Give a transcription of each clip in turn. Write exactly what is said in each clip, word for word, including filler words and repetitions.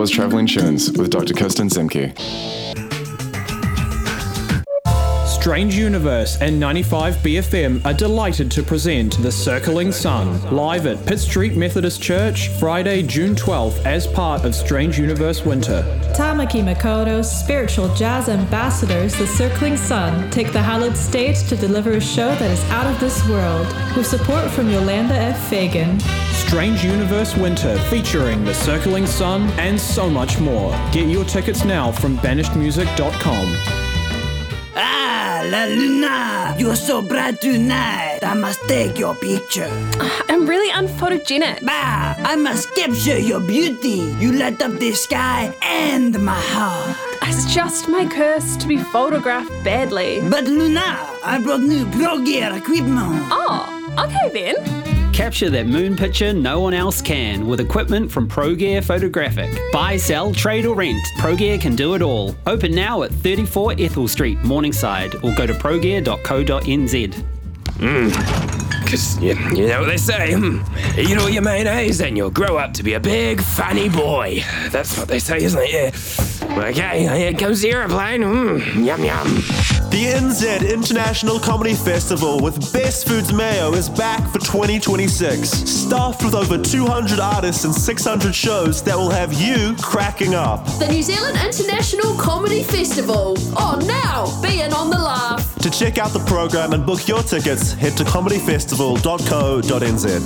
was Travelling Tunes with Doctor Kirsten Zemke. Strange Universe and ninety-five B F M are delighted to present The Circling Sun, live at Pitt Street Methodist Church, Friday, June twelfth, as part of Strange Universe Winter. Tamaki Makoto's spiritual jazz ambassadors, The Circling Sun, take the hallowed stage to deliver a show that is out of this world, with support from Yolanda F. Fagan. Strange Universe Winter, featuring The Circling Sun and so much more. Get your tickets now from banished music dot com. Ah, La Luna, you're so bright tonight. I must take your picture. I'm really unphotogenic. Bah, I must capture your beauty. You light up the sky and my heart. It's just my curse to be photographed badly. But Luna, I brought new Pro Gear equipment. Oh, okay then. Capture that moon picture no one else can with equipment from ProGear Photographic. Buy, sell, trade or rent. ProGear can do it all. Open now at thirty-four Ethel Street, Morningside, or go to progear dot co dot n z. Mmm, because you, you know what they say, mm, eat all your mayonnaise and you'll grow up to be a big, funny boy. That's what they say, isn't it? Yeah. Okay, here comes the aeroplane. Mm, yum, yum. The N Z International Comedy Festival with Best Foods Mayo is back for twenty twenty-six. Staffed with over two hundred artists and six hundred shows that will have you cracking up. The New Zealand International Comedy Festival. Oh, now, be in on the laugh. To check out the program and book your tickets, head to comedy festival dot co dot n z.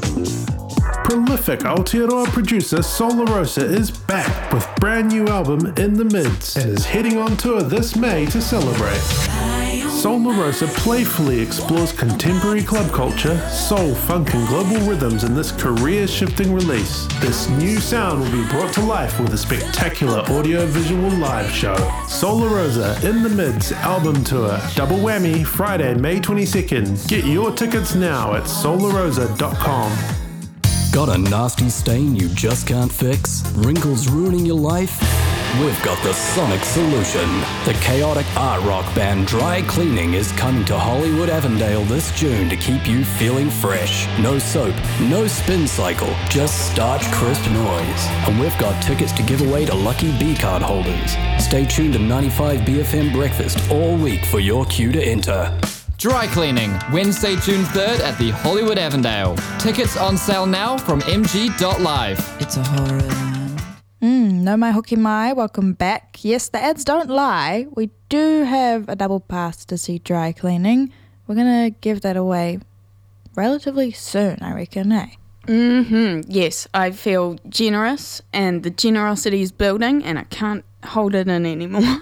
Prolific Aotearoa producer Solar Rosa is back with brand new album In the Mids and is heading on tour this May to celebrate. Solar Rosa playfully explores contemporary club culture, soul, funk and global rhythms in this career-shifting release. This new sound will be brought to life with a spectacular audio-visual live show. Solar Rosa In the Mids album tour, double whammy, Friday, May twenty-second. Get your tickets now at solar rosa dot com. Got a nasty stain you just can't fix? Wrinkles ruining your life? We've got the sonic solution. The chaotic art rock band Dry Cleaning is coming to Hollywood Avondale this June to keep you feeling fresh. No soap, no spin cycle, just starch crisp noise. And we've got tickets to give away to lucky B-card holders. Stay tuned to ninety-five B F M Breakfast all week for your cue to enter. Dry Cleaning, Wednesday, June third at the Hollywood Avondale. Tickets on sale now from m g dot live. It's a horror. Mm, no mai hoki mai, welcome back. Yes, the ads don't lie. We do have a double pass to see Dry Cleaning. We're going to give that away relatively soon, I reckon, eh? Mm-hmm. Yes, I feel generous and the generosity is building and I can't hold it in anymore.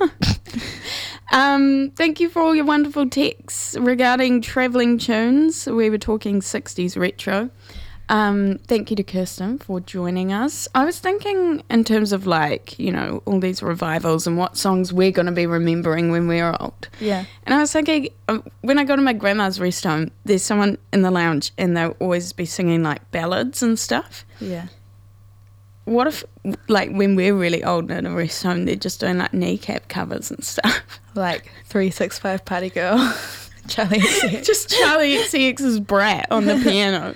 Um, thank you for all your wonderful texts regarding Travelling Tunes. We were talking sixties retro. Um, thank you to Kirsten for joining us. I was thinking in terms of like, you know, all these revivals and what songs we're going to be remembering when we're old. Yeah. And I was thinking, uh, when I go to my grandma's rest home, there's someone in the lounge and they'll always be singing like ballads and stuff. Yeah. What if, like, when we're really old in a rest home, they're just doing, like, kneecap covers and stuff? Like three six five Party Girl, Charlie X C X. Just Charlie X C X's Brat on the piano.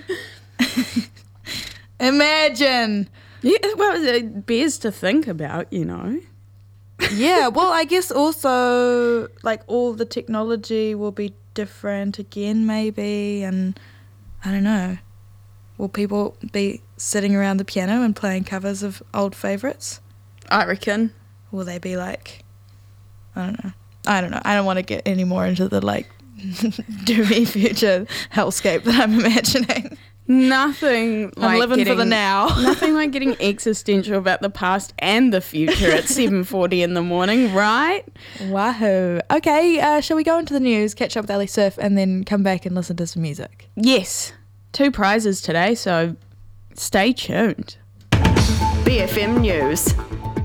Imagine. Yeah, well, it bears to think about, you know. Yeah, well, I guess also, like, all the technology will be different again, maybe, and I don't know. Will people be sitting around the piano and playing covers of old favourites? I reckon. Will they be like, I don't know. I don't know. I don't want to get any more into the, like, doomy future hellscape that I'm imagining. Nothing like I'm living getting, for the now. Nothing like getting existential about the past and the future at seven forty in the morning, right? Wahoo. Okay, uh, shall we go into the news, catch up with Ali Surf, and then come back and listen to some music? Yes. Two prizes today, so stay tuned. B F M News.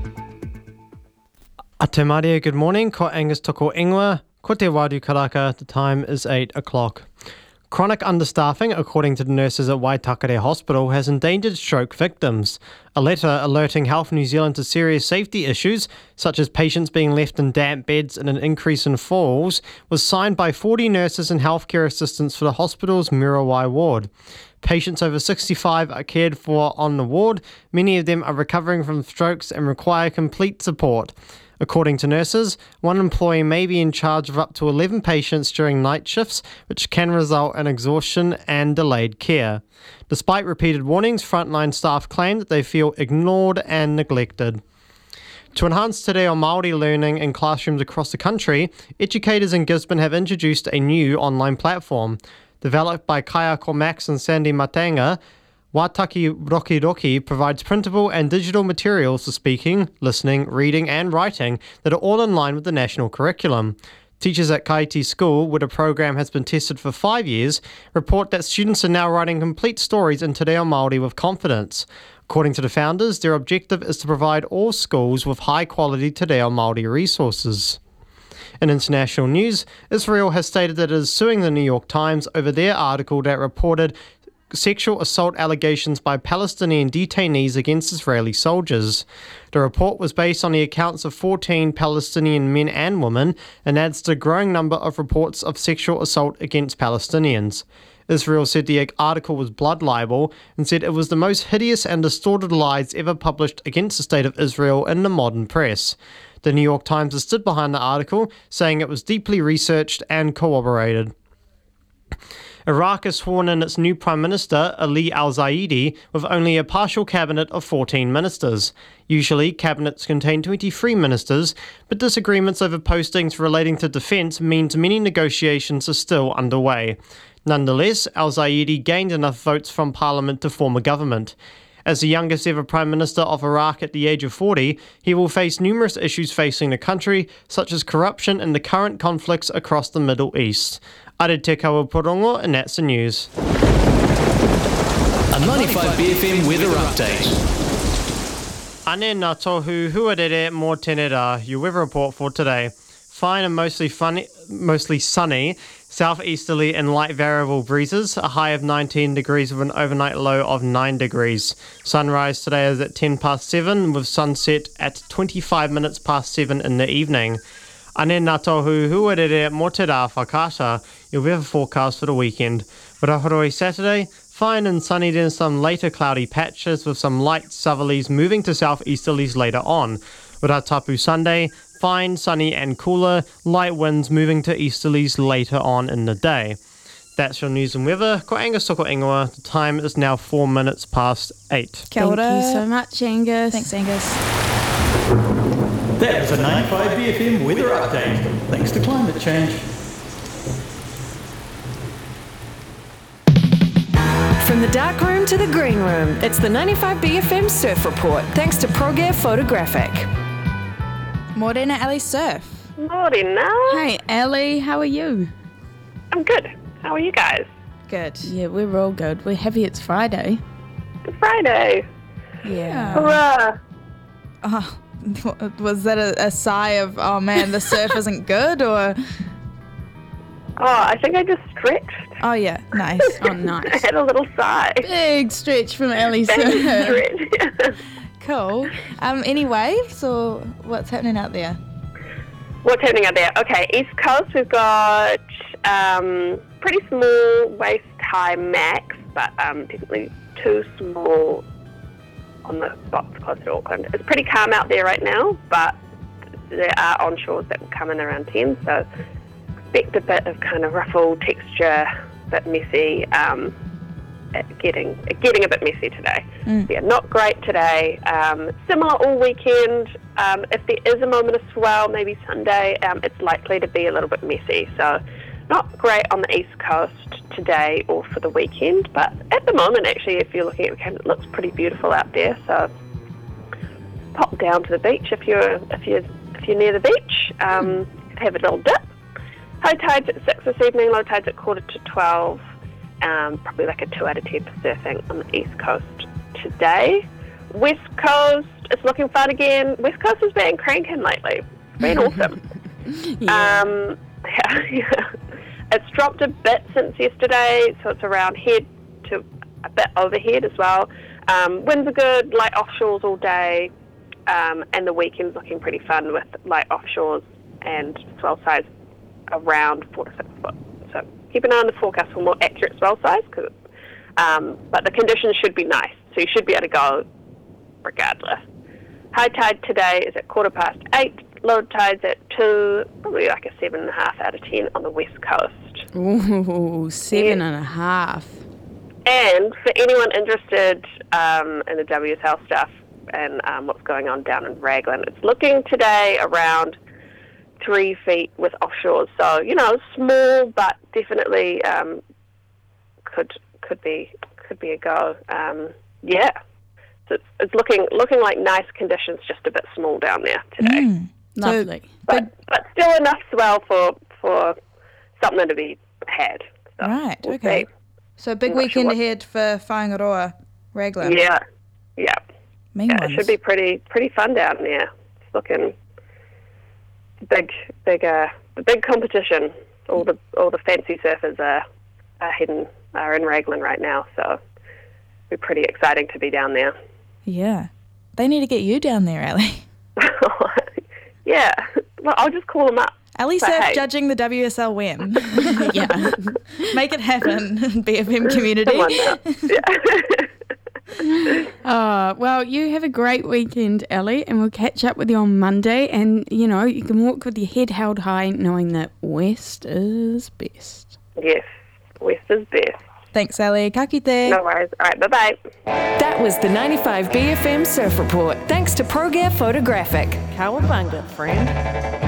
A te Maria, good morning. Ko Angus toko ingoa. Ko te wadu karaka. The time is eight o'clock. Chronic understaffing, according to the nurses at Waitakere Hospital, has endangered stroke victims. A letter alerting Health New Zealand to serious safety issues, such as patients being left in damp beds and an increase in falls, was signed by forty nurses and healthcare assistants for the hospital's Muriwai ward. Patients over sixty-five are cared for on the ward. Many of them are recovering from strokes and require complete support. According to nurses, one employee may be in charge of up to eleven patients during night shifts, which can result in exhaustion and delayed care. Despite repeated warnings, frontline staff claim that they feel ignored and neglected. To enhance Te Reo Māori learning in classrooms across the country, educators in Gisborne have introduced a new online platform. Developed by Kaiako Max and Sandy Matanga, Wataki Roki Roki provides printable and digital materials for speaking, listening, reading and writing that are all in line with the national curriculum. Teachers at Kaiti School, where the program has been tested for five years, report that students are now writing complete stories in Te Reo Māori with confidence. According to the founders, their objective is to provide all schools with high-quality Te Reo Māori resources. In international news, Israel has stated that it is suing the New York Times over their article that reported sexual assault allegations by Palestinian detainees against Israeli soldiers. The report was based on the accounts of fourteen Palestinian men and women and adds to the growing number of reports of sexual assault against Palestinians. Israel said the article was blood libel and said it was the most hideous and distorted lies ever published against the state of Israel in the modern press. The New York Times has stood behind the article, saying it was deeply researched and corroborated. Iraq has sworn in its new Prime Minister, Ali al-Zaidi, with only a partial cabinet of fourteen ministers. Usually, cabinets contain twenty-three ministers, but disagreements over postings relating to defence means many negotiations are still underway. Nonetheless, al-Zaidi gained enough votes from Parliament to form a government. As the youngest ever Prime Minister of Iraq at the age of forty, he will face numerous issues facing the country, such as corruption and the current conflicts across the Middle East. Are te Kawaporongo, and that's the news. A ninety-five B F M weather update. Ane ngā tohu huarere mō tēnei rā, your weather report for today. Fine and mostly funny, mostly sunny, southeasterly and light variable breezes, a high of nineteen degrees with an overnight low of nine degrees. Sunrise today is at ten past seven, with sunset at twenty-five minutes past seven in the evening. Ane ngā tohu huarere mō te rā whakata, your weather forecast for the weekend. Rahoroi Saturday, fine and sunny, then some later cloudy patches with some light southerlies moving to southeasterlies later on. Ratapu Sunday, fine, sunny and cooler, light winds moving to easterlies later on in the day. That's your news and weather. Ko Angus toko ingoa. The time is now four minutes past eight. Kia ora. Thank you so much, Angus. Thanks, Angus. That was a ninety-five B F M weather update, thanks to climate change. From the dark room to the green room, it's the ninety-five B F M Surf Report, thanks to Progear Photographic. Morena Ali Surf. Morena. Hey, Ellie, how are you? I'm good. How are you guys? Good. Yeah, we're all good. We're happy it's Friday. It's Friday. Yeah. Hurrah. Oh, was that a, a sigh of, oh man, the surf isn't good, or? Oh, I think I just stretched. Oh yeah, nice. Oh, nice. I had a little sigh. Big stretch from Ellie Surf. Big stretch. Cool. Um, any waves, or what's happening out there? What's happening out there? Okay, East Coast, we've got um, pretty small waist high max, but um, definitely too small on the spots closer to Auckland. It's pretty calm out there right now, but there are onshores that will come in around ten, so expect a bit of kind of ruffle texture, a bit messy, um, getting getting a bit messy today. Mm. Yeah, not great today. Um, similar all weekend. Um, if there is a moment of swell, maybe Sunday, um, it's likely to be a little bit messy. So not great on the East Coast today or for the weekend, but at the moment, actually, if you're looking at it, it looks pretty beautiful out there. So pop down to the beach if you're if you're if you're near the beach. Um, have a little dip. High tides at six this evening. Low tides at quarter to twelve. Um, probably like a two out of ten for surfing on the East Coast today. West Coast, it's looking fun again. West Coast has been cranking lately. It's been awesome. Yeah. Um, yeah, yeah. It's dropped a bit since yesterday, so it's around head to a bit overhead as well. Um, winds are good, light offshores all day, um, and the weekend's looking pretty fun with light offshores and swell size around four to six foot. So keep an eye on the forecast for more accurate swell size, because Um, but the conditions should be nice, so you should be able to go regardless. High tide today is at quarter past eight. Low tide's at two, probably like a seven and a half out of ten on the west coast. Ooh, seven and a half. And for anyone interested um, in the W S L stuff and um, what's going on down in Raglan, it's looking today around three feet with offshores. So, you know, small, but definitely um, could could be could be a go. Um, yeah. So it's, it's looking looking like nice conditions, just a bit small down there today. Mm, lovely. So, but but still enough swell for for something to be had. So Right, we'll okay. see. So big I'm not weekend sure what- ahead for Whaingaroa, Raglan. Yeah, yeah. Mean yeah, ones. it should be pretty pretty fun down there. It's looking big, big, uh, big competition. All the all the fancy surfers are are heading are in Raglan right now, so it'll be pretty exciting to be down there. Yeah. They need to get you down there, Ali. Yeah, well, I'll just call them up. Ali But Surf hey. judging the W S L win. Yeah. Make it happen, B F M community. Come on now. Uh, well, you have a great weekend, Ellie, and we'll catch up with you on Monday. And, you know, you can walk with your head held high knowing that West is best. Yes, West is best. Thanks, Ali. Ka kite. No worries. All right, bye-bye. That was the ninety-five B F M Surf Report. Thanks to ProGear Photographic. Cowabunga, friend.